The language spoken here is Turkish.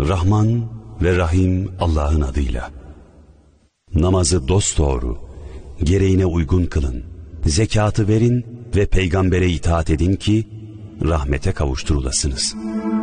Rahman ve Rahim Allah'ın adıyla. Namazı dosdoğru, gereğine uygun kılın. Zekatı verin ve peygambere itaat edin ki rahmete kavuşturulasınız.